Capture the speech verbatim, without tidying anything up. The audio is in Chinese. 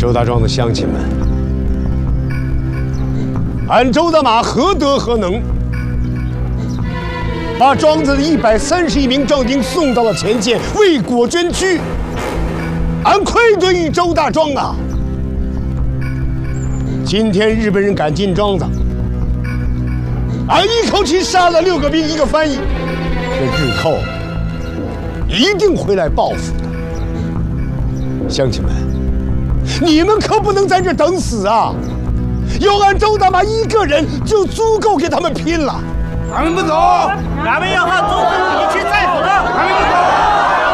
周大庄的乡亲们，俺周大马何德何能，把庄子的一百三十一名壮丁送到了前线为国捐躯？俺愧对于周大庄啊！今天日本人敢进庄子，俺一口气杀了六个兵，一个翻译，这日寇一定会来报复的。乡亲们，你们可不能在这等死啊！有俺周大马一个人就足够给他们拼了。 俺们不走， 俺们要和周师傅一起再走的。 俺们不走。